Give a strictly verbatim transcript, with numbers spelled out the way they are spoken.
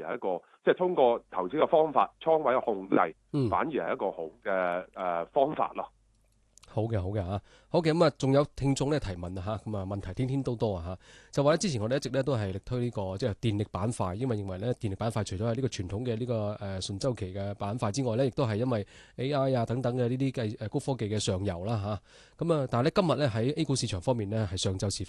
係一個即係通過投資嘅方法、倉位嘅控制， 嗯、 反而係一個好嘅誒、呃、方法咯。 好嘅，好嘅嚇，好嘅咁啊，仲有聽眾咧提問啊嚇，咁啊問題天天都多啊嚇，就話咧之前我哋一直咧都係力推呢、這個即係電力板塊，因為認為咧電力板塊除咗係呢個傳統嘅呢、這個誒、呃、順週期嘅板塊之外咧，亦都係因為 A I 啊等等嘅呢啲計誒高科技嘅上游啦嚇，咁啊但係咧今日咧喺 A 股市場方面呢，係上晝時